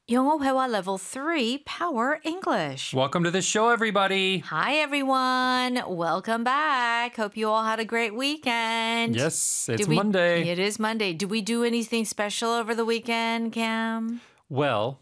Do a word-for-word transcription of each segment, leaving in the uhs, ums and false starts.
영어 회화 level three, Power English. Welcome to the show, everybody. Hi, everyone. Welcome back. Hope you all had a great weekend. Yes, it's Did we- Monday. It is Monday. Did we do anything special over the weekend, Cam? Well,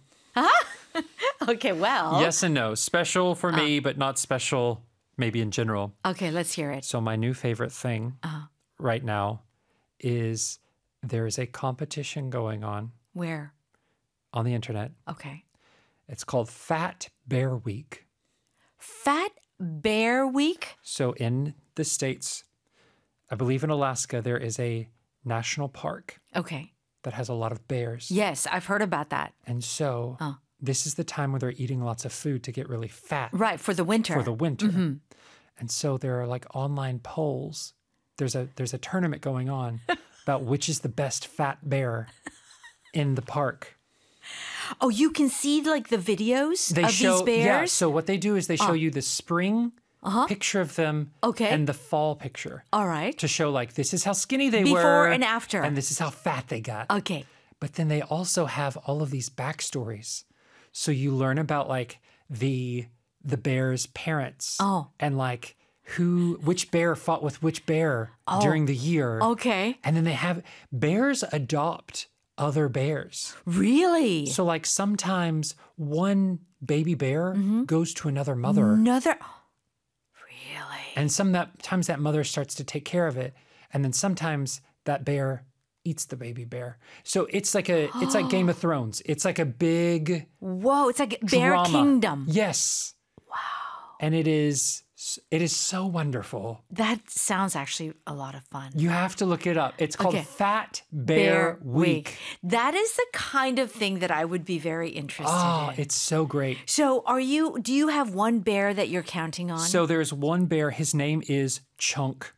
Okay, well. yes and no. Special for me, but not special maybe in general. Okay, let's hear it. So my new favorite thing right now is there is a competition going on Where? on the internet. Okay. It's called Fat Bear Week. Fat Bear Week? So in the States, I believe in Alaska, there is a national park Okay. that has a lot of bears. Yes, I've heard about that. And so this is the time where they're eating lots of food to get really fat Right, for the winter. for the winter. And so there are like online polls. There's a there's a tournament going on about which is the best fat bear in the park. Oh, you can see like the videos They of show these bears? yeah, so what they do is they show you the spring picture of them Okay. and the fall picture All right. to show like this is how skinny they were Before and after. and this is how fat they got. Okay. But then they also have all of these backstories. So you learn about like the the bear's parents Oh. and like who which bear fought with which bear during the year. Okay. And then they have bears adopt other bears. Really? So like sometimes one baby bear goes to another mother Another. Really? and sometimes that mother starts to take care of it and then sometimes that bear eats the baby bear. So it's like a it's like Game of Thrones. It's like a big Whoa, it's like Bear drama. Kingdom. Yes. Wow. And it is it is so wonderful. That sounds actually a lot of fun. You have to look it up. It's called Okay. Fat Bear, Week. That is the kind of thing that I would be very interested Oh, in. it's so great. So, are you? Do you have one bear that you're counting on? So there's one bear, his name is Chunk.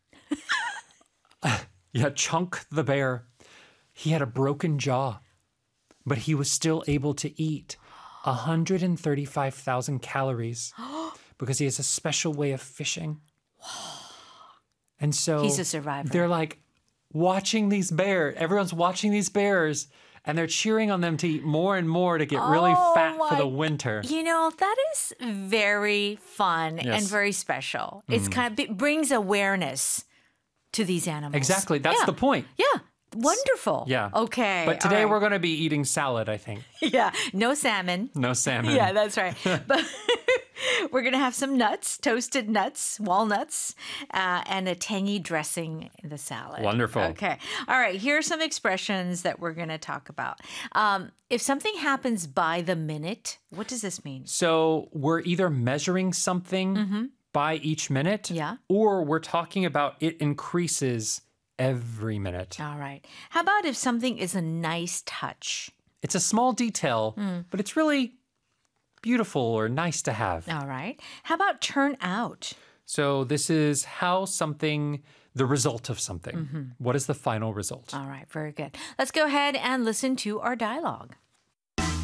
Yeah, Chunk the bear. He had a broken jaw, but he was still able to eat one hundred thirty-five thousand calories because he has a special way of fishing. And so He's a survivor. they're like watching these bears. Everyone's watching these bears and they're cheering on them to eat more and more to get really Oh fat for my- the winter. You know, that is very fun and Yes. very special. It's kind of it brings awareness to these animals. Exactly. That's Yeah. the point. Yeah. Wonderful. Yeah. Okay. But today all right. we're going to be eating salad, I think. yeah, no salmon. No salmon. Yeah, that's right. But we're going to have some nuts, toasted nuts, walnuts, uh, and a tangy dressing in the salad. Wonderful. Okay. All right. Here are some expressions that we're going to talk about. Um, if something happens by the minute, what does this mean? So we're either measuring something by each minute, Yeah. or we're talking about it increases every minute. All right. How about if something is a nice touch? It's a small detail, but it's really beautiful or nice to have. All right. How about turn out? So this is how something, the result of something. What is the final result? All right. Very good. Let's go ahead and listen to our dialogue.